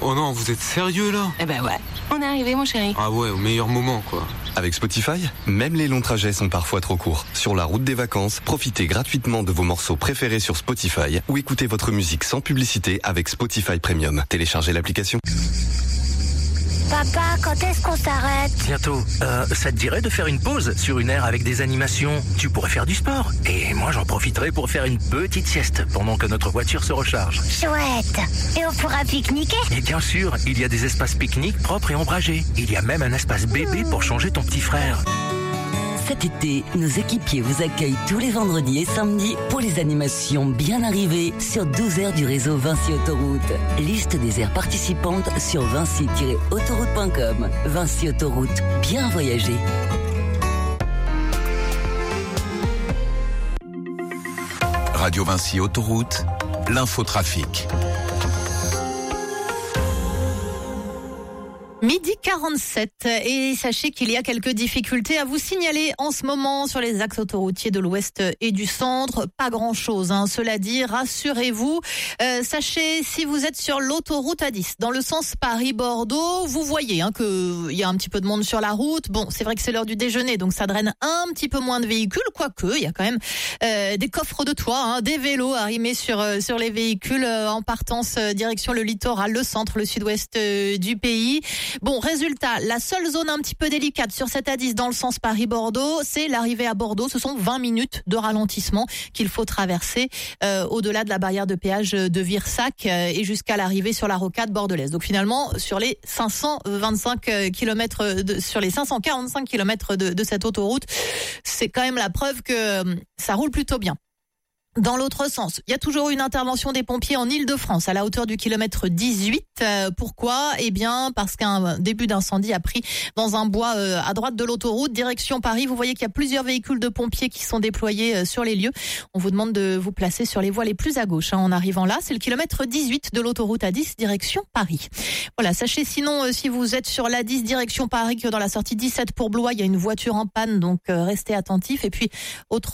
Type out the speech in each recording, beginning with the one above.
Oh non, vous êtes sérieux là? Eh ben ouais, on est arrivé mon chéri. Ah ouais, au meilleur moment quoi. Avec Spotify, même les longs trajets sont parfois trop courts. Sur la route des vacances, profitez gratuitement de vos morceaux préférés sur Spotify ou écoutez votre musique sans publicité avec Spotify Premium. Téléchargez l'application. Papa, quand est-ce qu'on s'arrête? Bientôt. Ça te dirait de faire une pause sur une aire avec des animations? Tu pourrais faire du sport. Et moi, j'en profiterai pour faire une petite sieste pendant que notre voiture se recharge. Chouette. Et on pourra pique-niquer? Et bien sûr, il y a des espaces pique-nique propres et ombragés. Il y a même un espace bébé pour changer ton petit frère. Cet été, nos équipiers vous accueillent tous les vendredis et samedis pour les animations bien arrivées sur 12 aires du réseau Vinci Autoroute. Liste des aires participantes sur vinci-autoroute.com. Vinci Autoroute, bien voyager. Radio Vinci Autoroute, l'infotrafic. Midi 47 et sachez qu'il y a quelques difficultés à vous signaler en ce moment sur les axes autoroutiers de l'Ouest et du Centre. Pas grand-chose, cela dit, rassurez-vous. Sachez, si vous êtes sur l'autoroute A10, dans le sens Paris-Bordeaux, vous voyez qu'il y a un petit peu de monde sur la route. Bon, c'est vrai que c'est l'heure du déjeuner, donc ça draine un petit peu moins de véhicules, quoique il y a quand même des coffres de toit, des vélos arrimés sur les véhicules en partance direction le littoral, le centre, le sud-ouest du pays. Bon, résultat, la seule zone un petit peu délicate sur cette A10 dans le sens Paris-Bordeaux, c'est l'arrivée à Bordeaux. Ce sont 20 minutes de ralentissement qu'il faut traverser au-delà de la barrière de péage de Virsac et jusqu'à l'arrivée sur la rocade bordelaise. Donc finalement, sur les 525 km, sur les 545 km de cette autoroute, c'est quand même la preuve que ça roule plutôt bien. Dans l'autre sens, il y a toujours une intervention des pompiers en Île-de-France à la hauteur du kilomètre 18. Pourquoi ? Eh bien, parce qu'un début d'incendie a pris dans un bois à droite de l'autoroute, direction Paris. Vous voyez qu'il y a plusieurs véhicules de pompiers qui sont déployés sur les lieux. On vous demande de vous placer sur les voies les plus à gauche. En arrivant là, c'est le kilomètre 18 de l'autoroute A10, direction Paris. Voilà, sachez sinon, si vous êtes sur l'A10, direction Paris, que dans la sortie 17 pour Blois, il y a une voiture en panne, donc restez attentifs. Et puis, autre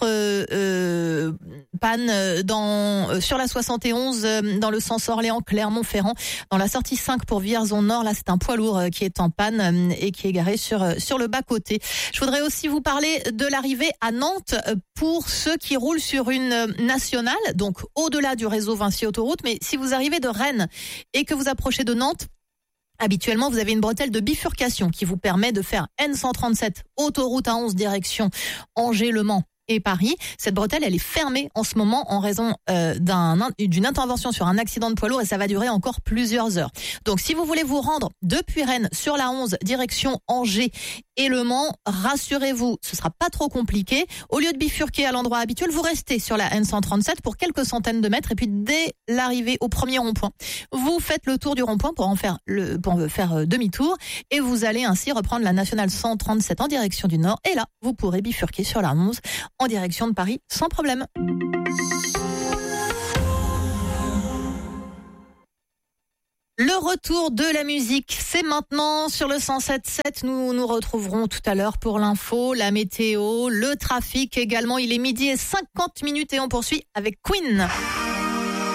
panne sur la 71 dans le sens Orléans-Clermont-Ferrand, dans la sortie 5 pour Vierzon-Nord. Là, c'est un poids lourd qui est en panne et qui est garé sur le bas-côté. Je voudrais aussi vous parler de l'arrivée à Nantes pour ceux qui roulent sur une nationale, donc au-delà du réseau Vinci Autoroute. Mais si vous arrivez de Rennes et que vous approchez de Nantes, habituellement, vous avez une bretelle de bifurcation qui vous permet de faire N137, autoroute A11 direction Angers-Le Mans et Paris. Cette bretelle, elle est fermée en ce moment en raison d'une intervention sur un accident de poids lourd et ça va durer encore plusieurs heures. Donc, si vous voulez vous rendre depuis Rennes sur la 11, direction Angers et Le Mans, rassurez-vous, ce sera pas trop compliqué. Au lieu de bifurquer à l'endroit habituel, vous restez sur la N137 pour quelques centaines de mètres et puis dès l'arrivée au premier rond-point, vous faites le tour du rond-point pour faire demi-tour et vous allez ainsi reprendre la nationale 137 en direction du nord et là, vous pourrez bifurquer sur la 11 en direction de Paris sans problème. Le retour de la musique, c'est maintenant sur le 107.7. Nous nous retrouverons tout à l'heure pour l'info, la météo, le trafic également. Il est 12h50 et on poursuit avec Queen.